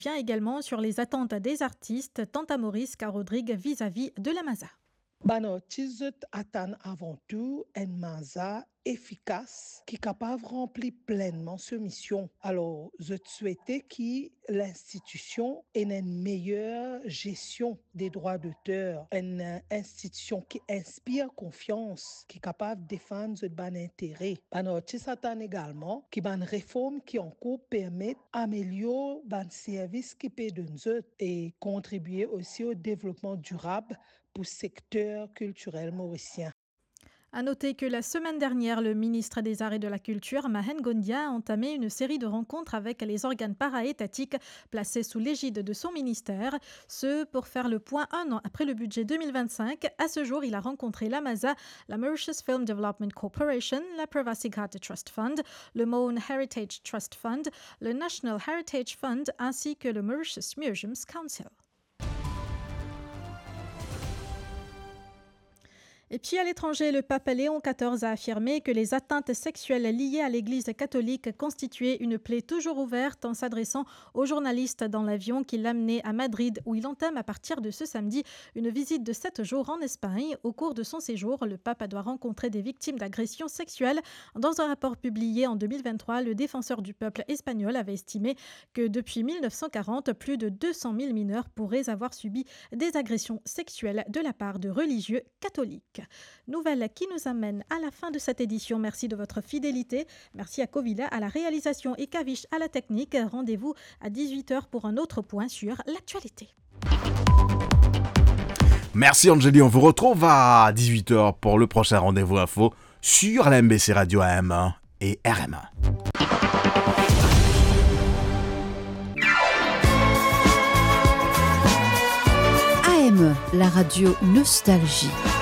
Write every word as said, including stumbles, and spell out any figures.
vient également sur les attentes des artistes, tant à Maurice qu'à Rodrigue vis-à-vis de la Maza. Ban artiste attend avant tout une maza efficace qui est capable de remplir pleinement sa mission. Alors, je souhaitais que l'institution ait une meilleure gestion des droits d'auteur, une institution qui inspire confiance, qui est capable de défendre ses bon intérêt. Ban artiste attend également que ban réforme qui en cours permettent d'améliorer ban service qui peut donner et contribuer aussi au développement durable pour le secteur culturel mauricien. À noter que la semaine dernière, le ministre des Arts et de la Culture, Mahen Gondia, a entamé une série de rencontres avec les organes para-étatiques placés sous l'égide de son ministère, ce pour faire le point un an après le budget deux mille vingt-cinq. À ce jour, il a rencontré la MAZA, la Mauritius Film Development Corporation, la Privacy Card Trust Fund, le Moan Heritage Trust Fund, le National Heritage Fund ainsi que le Mauritius Museums Council. Et puis à l'étranger, le pape Léon quatorze a affirmé que les atteintes sexuelles liées à l'Église catholique constituaient une plaie toujours ouverte en s'adressant aux journalistes dans l'avion qui l'amenait à Madrid où il entame à partir de ce samedi une visite de sept jours en Espagne. Au cours de son séjour, le pape doit rencontrer des victimes d'agressions sexuelles. Dans un rapport publié en deux mille vingt-trois, le défenseur du peuple espagnol avait estimé que depuis mille neuf cent quarante, plus de deux cent mille mineurs pourraient avoir subi des agressions sexuelles de la part de religieux catholiques. Nouvelle qui nous amène à la fin de cette édition. Merci de votre fidélité. Merci à Covila à la réalisation et Kavish à la technique. Rendez-vous à dix-huit heures pour un autre point sur l'actualité. Merci Angélie, on vous retrouve à dix-huit heures pour le prochain rendez-vous info sur la M B C Radio A M un et R M un. A M, la radio Nostalgie.